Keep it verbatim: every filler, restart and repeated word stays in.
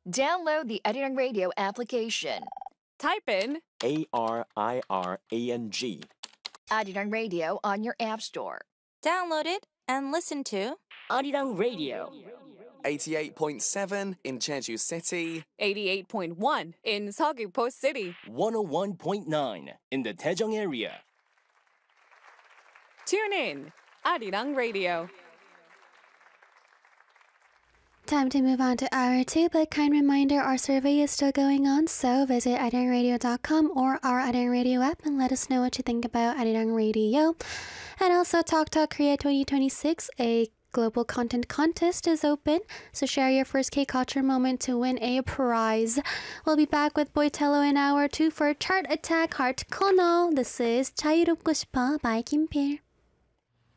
Download the Arirang Radio application. Type in A R I R A N G. Arirang Radio on your app store. Download it and listen to Arirang Radio. eighty-eight point seven in Jeju City. eighty-eight point one in Seogwipo City. one oh one point nine in the Daejeong area. Tune in. Arirang Radio. Time to move on to hour two, but kind reminder, our survey is still going on, so visit arirang radio dot com or our Arirang Radio app and let us know what you think about Arirang Radio. And also, Talk Talk Korea twenty twenty-six, a global content contest is open, so share your first K-culture moment to win a prize. We'll be back with Boitello in hour two for Chart Attack Heart Kono. This is 자유롭고 싶어 by Kim Pil.